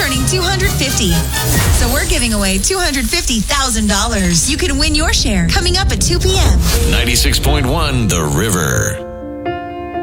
earning $250. So we're giving away $250,000. You can win your share coming up at 2 p.m. 96.1 The River.